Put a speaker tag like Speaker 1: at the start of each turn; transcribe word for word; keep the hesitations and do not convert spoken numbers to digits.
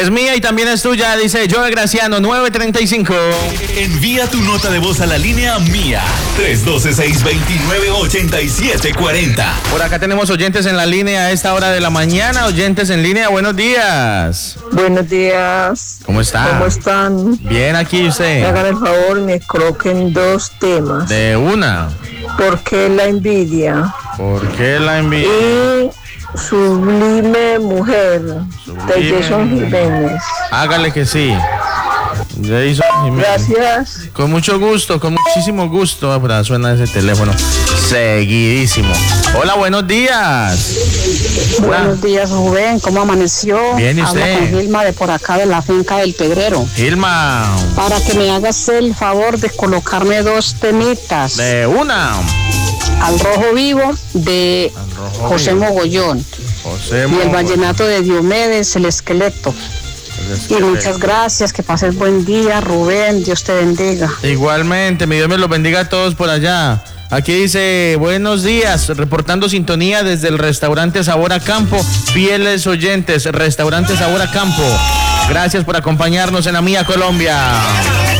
Speaker 1: Es mía y también es tuya, dice Joe Graciano, nueve treinta y cinco.
Speaker 2: Envía tu nota de voz a la línea mía, tres uno dos, seis dos nueve, ocho siete cuatro cero.
Speaker 1: Por acá tenemos oyentes en la línea a esta hora de la mañana, oyentes en línea, buenos días.
Speaker 3: Buenos días.
Speaker 1: ¿Cómo está?
Speaker 3: ¿Cómo están?
Speaker 1: Bien, aquí usted.
Speaker 3: Me hagan el favor, me coloquen dos temas.
Speaker 1: De una.
Speaker 3: ¿Por qué la envidia?
Speaker 1: ¿Por qué la envidia?
Speaker 3: Y Sublime Mujer,
Speaker 1: Sublime.
Speaker 3: de Jason Jiménez.
Speaker 1: Hágale que sí. Jason Jiménez.
Speaker 3: Gracias.
Speaker 1: Con mucho gusto, con muchísimo gusto. Ahora suena ese teléfono seguidísimo. Hola, buenos días.
Speaker 4: Buenos días, Rubén. ¿Cómo amaneció?
Speaker 1: Bien, ¿y usted?
Speaker 4: Habla con Gilma de por acá de la finca del Pedrero.
Speaker 1: Gilma.
Speaker 4: Para que me hagas el favor de colocarme dos temitas.
Speaker 1: De una.
Speaker 4: Al Rojo Vivo de
Speaker 1: Rojo
Speaker 4: José
Speaker 1: Vivo.
Speaker 4: Mogollón.
Speaker 1: José
Speaker 4: Y el
Speaker 1: Mogollón.
Speaker 4: vallenato de Diomedes, el esqueleto. Y muchas gracias, que pases buen día, Rubén, Dios te bendiga.
Speaker 1: Igualmente, mi Dios me los bendiga a todos por allá. Aquí dice, buenos días, reportando sintonía desde el restaurante Sabor a Campo, fieles oyentes, restaurante Sabor a Campo. Gracias por acompañarnos en la mía Colombia.